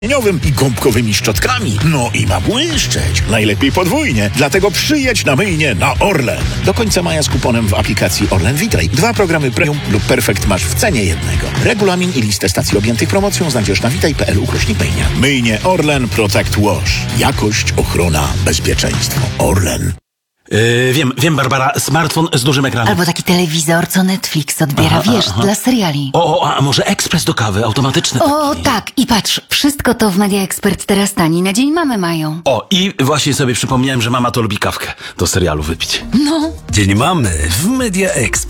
i gąbkowymi szczotkami. No i ma błyszczeć. Najlepiej podwójnie. Dlatego przyjedź na myjnię na Orlen. Do końca maja z kuponem w aplikacji Orlen Witaj. 2 programy premium lub perfekt masz w cenie jednego. Regulamin i listę stacji objętych promocją znajdziesz na witaj.pl/myjnia. Myjnie Orlen Protect Wash. Jakość, ochrona, bezpieczeństwo. Orlen. Wiem, Barbara, smartfon z dużym ekranem. Albo taki telewizor, co Netflix odbiera, dla seriali. A może ekspres do kawy, automatyczny taki. Tak, i patrz, wszystko to w Media Expert teraz tani, na Dzień Mamy mają. I właśnie sobie przypomniałem, że mama to lubi kawkę do serialu wypić. No. Dzień Mamy w Media Expert.